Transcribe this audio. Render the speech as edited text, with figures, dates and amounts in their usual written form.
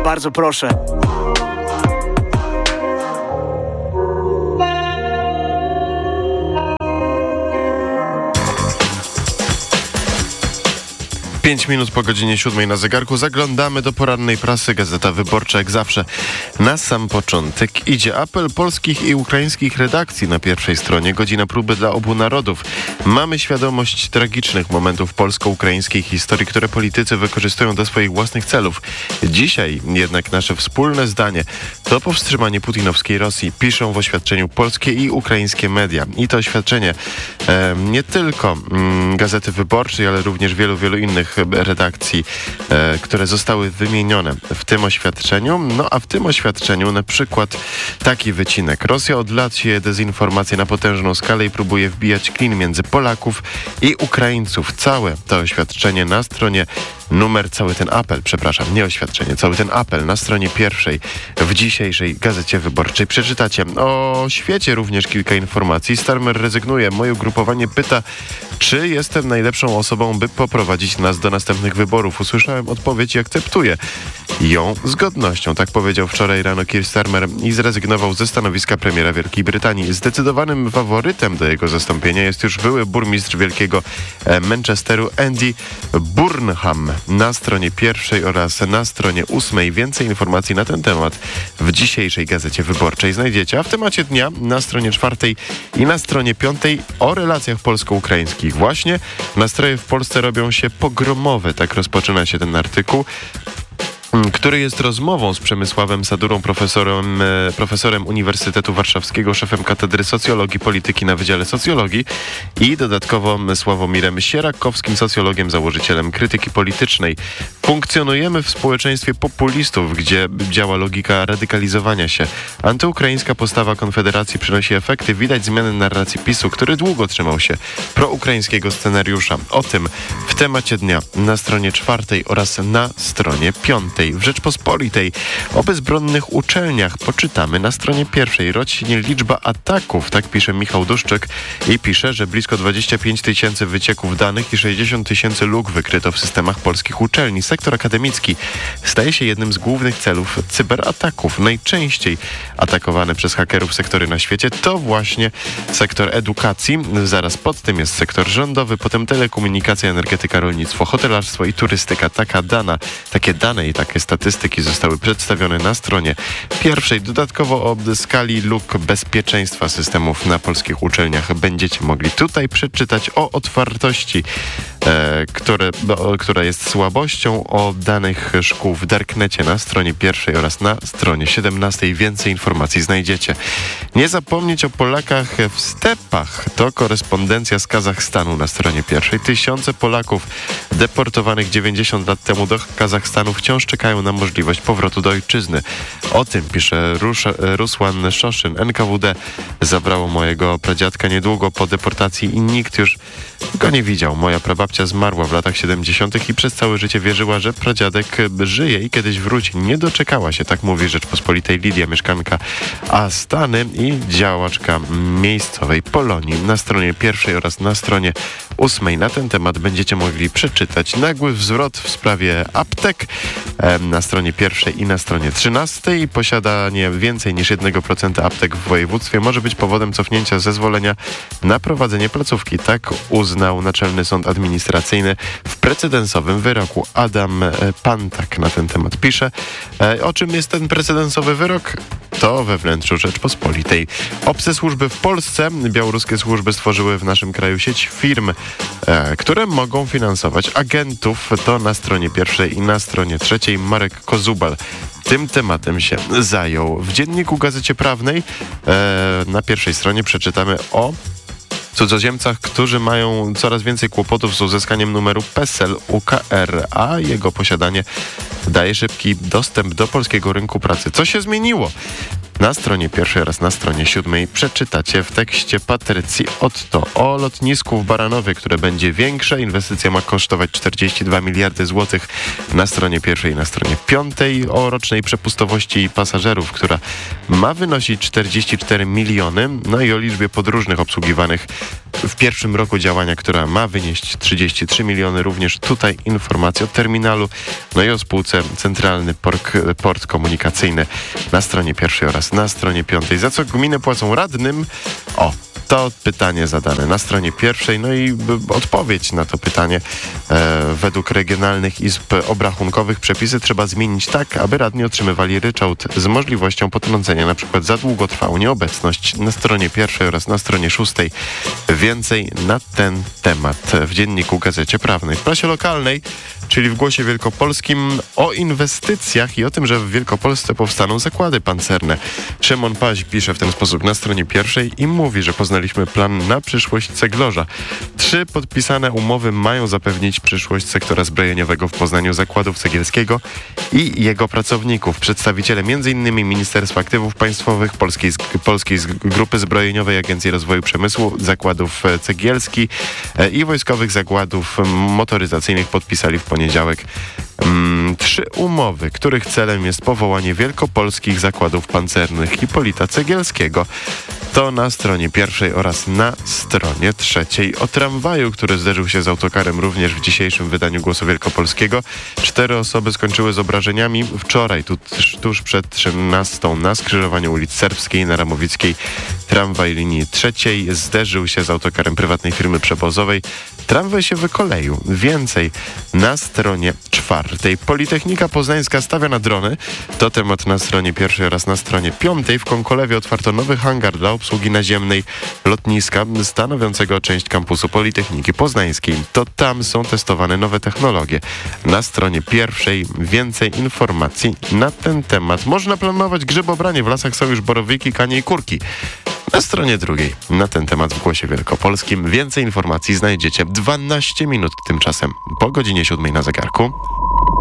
Bardzo proszę. Pięć minut po godzinie 7 na zegarku. Zaglądamy do porannej prasy. Gazeta Wyborcza jak zawsze. Na sam początek idzie apel polskich i ukraińskich redakcji na pierwszej stronie. Godzina próby dla obu narodów. Mamy świadomość tragicznych momentów polsko-ukraińskiej historii, które politycy wykorzystują do swoich własnych celów. Dzisiaj jednak nasze wspólne zdanie to powstrzymanie putinowskiej Rosji. Piszą w oświadczeniu polskie i ukraińskie media. I to oświadczenie nie tylko Gazety Wyborczej, ale również wielu innych redakcji, które zostały wymienione w tym oświadczeniu. No a w tym oświadczeniu na przykład taki wycinek. Rosja od lat sieje dezinformację na potężną skalę i próbuje wbijać klin między Polaków i Ukraińców. Całe to oświadczenie na stronie cały ten apel na stronie pierwszej w dzisiejszej Gazecie Wyborczej. Przeczytacie o świecie również kilka informacji. Starmer rezygnuje. Moje ugrupowanie pyta, czy jestem najlepszą osobą, by poprowadzić nas do następnych wyborów. Usłyszałem odpowiedź i akceptuję ją z godnością. Tak powiedział wczoraj rano Keir Starmer i zrezygnował ze stanowiska premiera Wielkiej Brytanii. Zdecydowanym faworytem do jego zastąpienia jest już były burmistrz wielkiego Manchesteru Andy Burnham. Na stronie pierwszej oraz na stronie 8 więcej informacji na ten temat w dzisiejszej Gazecie Wyborczej znajdziecie, a w temacie dnia na stronie 4 i na stronie 5 o relacjach polsko-ukraińskich. Właśnie nastroje w Polsce robią się pogromowe. Tak rozpoczyna się ten artykuł, który jest rozmową z Przemysławem Sadurą, profesorem Uniwersytetu Warszawskiego, szefem Katedry Socjologii Polityki na Wydziale Socjologii i dodatkowo Sławomirem Sierakowskim, socjologiem, założycielem Krytyki Politycznej. Funkcjonujemy w społeczeństwie populistów, gdzie działa logika radykalizowania się. Antyukraińska postawa Konfederacji przynosi efekty. Widać zmianę narracji PiS-u, który długo trzymał się proukraińskiego scenariusza. O tym w temacie dnia na stronie 4 oraz na stronie 5. W Rzeczpospolitej o bezbronnych uczelniach poczytamy na stronie 1. Rośnie liczba ataków, tak pisze Michał Duszczyk i pisze, że blisko 25 000 wycieków danych i 60 000 luk wykryto w systemach polskich uczelni. Sektor akademicki staje się jednym z głównych celów cyberataków. Najczęściej atakowane przez hakerów sektory na świecie to właśnie sektor edukacji. Zaraz pod tym jest sektor rządowy, potem telekomunikacja, energetyka, rolnictwo, hotelarstwo i turystyka. Takie dane i takie statystyki zostały przedstawione na stronie 1. Dodatkowo o skali luk bezpieczeństwa systemów na polskich uczelniach będziecie mogli tutaj przeczytać o otwartości, która jest słabością, o danych szkół w Darknecie na stronie 1 oraz na stronie 17. Więcej informacji znajdziecie. Nie zapomnieć o Polakach w stepach. To korespondencja z Kazachstanu na stronie 1. Tysiące Polaków deportowanych 90 lat temu do Kazachstanu wciąż czekają na możliwość powrotu do ojczyzny. O tym pisze Rusłan Szoszyn. NKWD zabrało mojego pradziadka niedługo po deportacji i nikt już go nie widział. Moja prababcia zmarła w latach 70. i przez całe życie wierzyła, że pradziadek żyje i kiedyś wróci. Nie doczekała się, tak mówi Rzeczpospolitej Lidia, mieszkanka Astany i działaczka miejscowej Polonii. Na stronie 1 oraz na stronie 8 na ten temat będziecie mogli przeczytać nagły zwrot w sprawie aptek na stronie 1 i na stronie 13. Posiadanie więcej niż 1% aptek w województwie może być powodem cofnięcia zezwolenia na prowadzenie placówki. Tak uznał Naczelny Sąd Administracyjny w precedensowym wyroku. Adam Pantak na ten temat pisze. O czym jest ten precedensowy wyrok? To we wnętrzu Rzeczpospolitej. Obce służby w Polsce. Białoruskie służby stworzyły w naszym kraju sieć firm, które mogą finansować agentów. To na stronie 1 i na stronie 3 Marek Kozubal tym tematem się zajął. W dzienniku Gazecie Prawnej na pierwszej stronie przeczytamy o cudzoziemcach, którzy mają coraz więcej kłopotów z uzyskaniem numeru PESEL UKR, a jego posiadanie daje szybki dostęp do polskiego rynku pracy. Co się zmieniło? Na stronie pierwszej oraz na stronie 7 przeczytacie w tekście Patrycji Otto o lotnisku w Baranowie, które będzie większe. Inwestycja ma kosztować 42 miliardy złotych. Na stronie pierwszej i na stronie 5 o rocznej przepustowości pasażerów, która ma wynosić 44 miliony. No i o liczbie podróżnych obsługiwanych w pierwszym roku działania, która ma wynieść 33 miliony. Również tutaj informacje o terminalu, no i o spółce Centralny Port Komunikacyjny na stronie pierwszej oraz na stronie 5. Za co gminy płacą radnym? To pytanie zadane na stronie pierwszej, no i odpowiedź na to pytanie. Według regionalnych izb obrachunkowych przepisy trzeba zmienić tak, aby radni otrzymywali ryczałt z możliwością potrącenia np. za długotrwałą nieobecność. Na stronie pierwszej oraz na stronie 6 więcej na ten temat w Dzienniku Gazecie Prawnej. W prasie lokalnej, czyli w Głosie Wielkopolskim, o inwestycjach i o tym, że w Wielkopolsce powstaną zakłady pancerne. Szymon Paź pisze w ten sposób na stronie pierwszej i mówi, że poznaliśmy plan na przyszłość Ceglarza. 3 podpisane umowy mają zapewnić przyszłość sektora zbrojeniowego w Poznaniu, Zakładów Cegielskiego i jego pracowników. Przedstawiciele m.in. Ministerstwa Aktywów Państwowych, Polskiej Grupy Zbrojeniowej, Agencji Rozwoju Przemysłu, Zakładów Cegielski i Wojskowych Zakładów Motoryzacyjnych podpisali w poniedziałek 3 umowy, których celem jest powołanie wielkopolskich zakładów pancernych Hipolita Cegielskiego. To na stronie pierwszej oraz na stronie 3. O tramwaju, który zderzył się z autokarem również w dzisiejszym wydaniu Głosu Wielkopolskiego. 4 osoby skończyły z obrażeniami. Wczoraj, tuż przed 13 na skrzyżowaniu ulic Serbskiej na Ramowickiej, tramwaj linii 3 zderzył się z autokarem prywatnej firmy przewozowej. Tramwaj się wykoleił. Więcej na stronie 4. Politechnika Poznańska stawia na drony. To temat na stronie 1 oraz na stronie 5. W Konkolewie otwarto nowy hangar dla obsługi naziemnej lotniska stanowiącego część kampusu Politechniki Poznańskiej. To tam są testowane nowe technologie. Na stronie 1 więcej informacji na ten temat. Można planować grzybobranie. W lasach są już borowiki, kanie i kurki. Na stronie 2 na ten temat w Głosie Wielkopolskim więcej informacji znajdziecie 12 minut tymczasem po godzinie 7 na zegarku.